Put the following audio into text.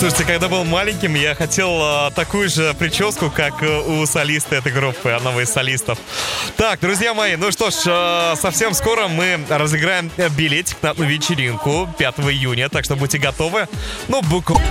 Слушайте, когда был маленьким, я хотел такую же прическу, как у солиста этой группы, одного из солистов. Так, друзья мои, ну что ж, совсем скоро мы разыграем билетик на одну вечеринку 5 июня, так что будьте готовы. Ну, буквально